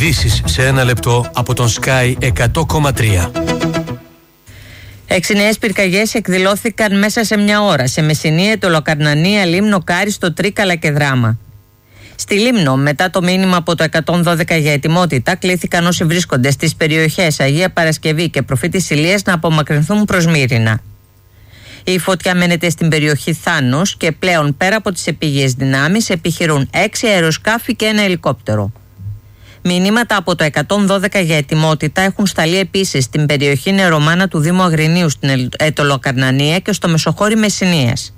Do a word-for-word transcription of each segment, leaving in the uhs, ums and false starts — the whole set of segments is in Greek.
Ειδήσεις σε ένα λεπτό από τον Sky εκατό κόμμα τρία. Έξι νέες πυρκαγιές εκδηλώθηκαν μέσα σε μια ώρα σε Μεσσηνία, Αιτωλοκαρνανία, Λίμνο, Κάριστο, Τρίκαλα και Δράμα. Στη Λίμνο, μετά το μήνυμα από το εκατόν δώδεκα για ετοιμότητα, κλήθηκαν όσοι βρίσκονται στις περιοχές Αγία Παρασκευή και Προφήτης Ηλίας να απομακρυνθούν προς Μύρινα. Η φωτιά μένεται στην περιοχή Θάνος και πλέον πέρα από τις επίγειες δυνάμεις επιχειρούν έξι αεροσκάφη και ένα ελικόπτερο. Μηνύματα από το εκατόν δώδεκα για ετοιμότητα έχουν σταλεί επίσης στην περιοχή Νερομάνα του Δήμου Αγρινίου στην Αιτωλοκαρνανία και στο Μεσοχώρι Μεσσηνίας.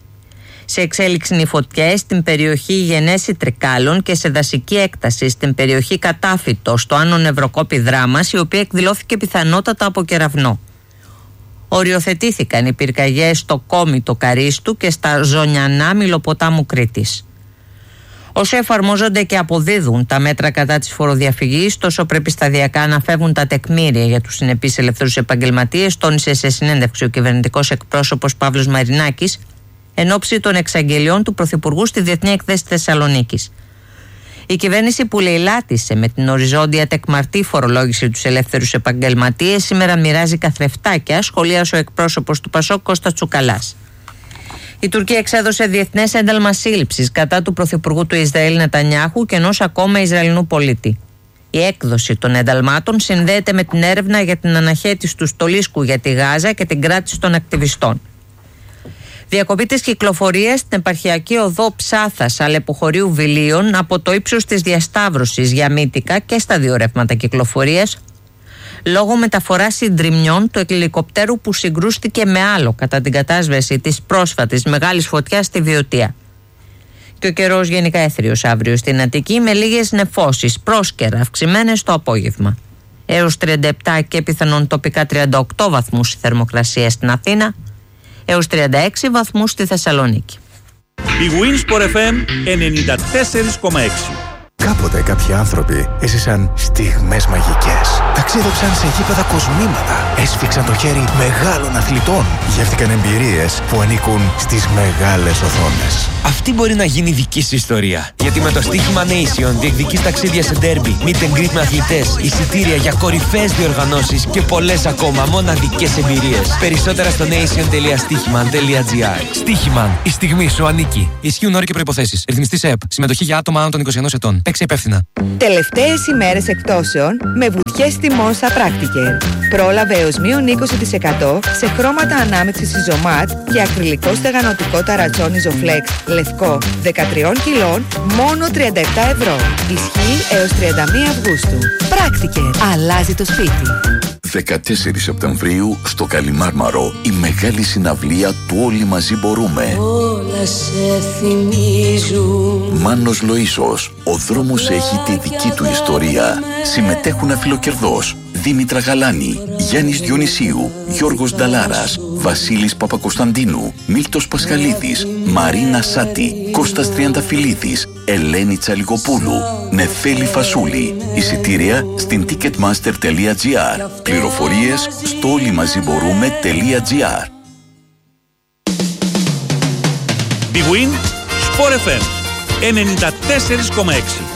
Σε εξέλιξη είναι οι φωτιές στην περιοχή Γενέση Τρικάλων και σε δασική έκταση στην περιοχή Κατάφυτο στο Άνω Νευροκόπη Δράμας, η οποία εκδηλώθηκε πιθανότατα από κεραυνό. Οριοθετήθηκαν οι πυρκαγιές στο Κόμιτο Καρίστου και στα Ζωνιανά Μιλοποτάμου Κρήτης. Όσο εφαρμόζονται και αποδίδουν τα μέτρα κατά της φοροδιαφυγής, τόσο πρέπει σταδιακά να φεύγουν τα τεκμήρια για τους συνεπείς ελευθερούς επαγγελματίες, τόνισε σε συνέντευξη ο κυβερνητικός εκπρόσωπος Παύλος Μαρινάκης εν ώψη των εξαγγελιών του Πρωθυπουργού στη Διεθνή Εκθέση Θεσσαλονίκης. Η κυβέρνηση που λαιλάτισε με την οριζόντια τεκμαρτή φορολόγηση τους ελεύθερους επαγγελματίες σήμερα μοιράζει καθρεφτάκια, σχολίασε ο εκπρόσωπος του Πασόκ Κώστας Τσουκαλάς. Η Τουρκία εξέδωσε διεθνές ένταλμα σύλληψης κατά του Πρωθυπουργού του Ισραήλ Νετανιάχου και ενός ακόμα Ισραηλινού πολίτη. Η έκδοση των ενταλμάτων συνδέεται με την έρευνα για την αναχέτηση του στολίσκου για τη Γάζα και την κράτηση των ακτιβιστών. Διακοπή της κυκλοφορίας στην επαρχιακή οδό Ψάθας Αλεποχωρίου Βιλίων από το ύψος της διασταύρωσης για Μύτικα και στα δύο ρεύματα κυκλοφορίας λόγω μεταφοράς συντριμιών του ελικοπτέρου που συγκρούστηκε με άλλο κατά την κατάσβεση της πρόσφατης μεγάλης φωτιάς στη Βιωτία. Και ο καιρός γενικά έθριος αύριο στην Αττική με λίγες νεφώσεις πρόσκαιρα αυξημένες το απόγευμα. Έως τριάντα επτά και πιθανόν τοπικά τριάντα οκτώ βαθμούς η θερμοκρασία στην Αθήνα, έως τριάντα έξι βαθμούς στη Θεσσαλονίκη. Η Winsport εφ εμ ενενήντα τέσσερα κόμμα έξι. Κάποτε κάποιοι άνθρωποι έζησαν στιγμές μαγικές. Ταξίδεψαν σε γήπεδα κοσμήματα. Έσφιξαν το χέρι μεγάλων αθλητών. Γεύτηκαν εμπειρίες που ανήκουν στις μεγάλες οθόνες. Αυτή μπορεί να γίνει δική σου ιστορία. Γιατί με το στοίχημα Nation διεκδικείς ταξίδια σε ντέρμπι, meet and greet με αθλητές, εισιτήρια για κορυφαίες διοργανώσεις και πολλές ακόμα μοναδικές εμπειρίες. Περισσότερα στο nation τελεία στοίχημαν τελεία τζι άρ. Στοίχημαν. Η στιγμή σου ανήκει. Ισχύουν όροι και προϋποθέσεις. Ρυθμιστής ΕΕΠ. Συμμετοχή για άτομα άνω των είκοσι ενός ετών. Παίξε υπεύθυνα. Τελευταίες ημέρες εκπτώσεων με βουτιές τιμών στα Practiker. Πρόλαβε έως μείον είκοσι τοις εκατό σε χρώματα ανάμειξης Isomat και ακριλικό στεγανοτικό ταρατσόν Isoflex λευκό δεκατρία κιλών μόνο τριάντα επτά ευρώ. Ισχύει έως τριάντα μία Αυγούστου. Practiker. Αλλάζει το σπίτι. δεκατέσσερις Σεπτεμβρίου στο Καλιμάρμαρο η μεγάλη συναυλία του Όλοι Μαζί Μπορούμε. Όλα σε θυμίζουν. Μάνος Λοΐσος, ο δρόμος έχει τη δική του ιστορία. Συμμετέχουν αφιλοκερδός Δήμητρα Γαλάνη, Γιάννης Διονυσίου, Γιώργος Νταλάρας, Βασίλης Παπακοσταντίνου, Μίλτος Πασχαλίδης, Μαρίνα Σάτη, Κώστας Τριανταφυλλίδης, Ελένη Τσαλιγοπούλου, Νεφέλη Φασούλη. Εισιτήρια στην ticketmaster τελεία τζι άρ. Πληροφορίες στο όλοιμαζιμπορούμε τελεία τζι άρ. Big Win Sport εφ εμ ενενήντα τέσσερα κόμμα έξι.